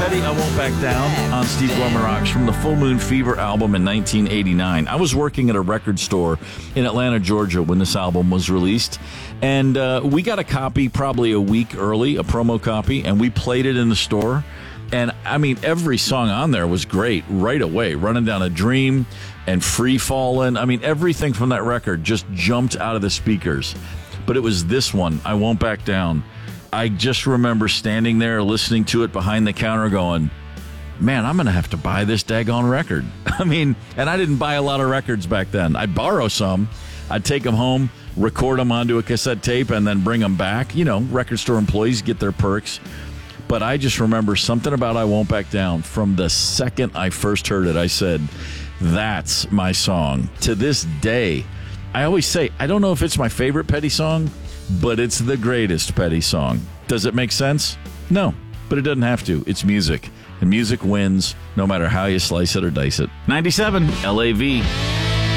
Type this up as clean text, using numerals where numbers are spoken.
Petty, I Won't Back Down on Steve Gorman Rocks from the Full Moon Fever album in 1989. I was working at a record store in Atlanta, Georgia when this album was released, and we got a copy probably a week early, a promo copy, and we played it in the store. And, I mean, every song on there was great right away. Running Down a Dream and Free Fallin'. I mean, everything from that record just jumped out of the speakers. But it was this one, I Won't Back Down. I just remember standing there listening to it behind the counter going, man, I'm going to have to buy this daggone record. I mean, and I didn't buy a lot of records back then. I'd borrow some. I'd take them home, record them onto a cassette tape, and then bring them back. You know, record store employees get their perks. But I just remember something about I Won't Back Down. From the second I first heard it, I said, that's my song. To this day, I always say, I don't know if it's my favorite Petty song, but it's the greatest Petty song. Does it make sense? No, but it doesn't have to. It's music, and music wins no matter how you slice it or dice it. 97 LAV.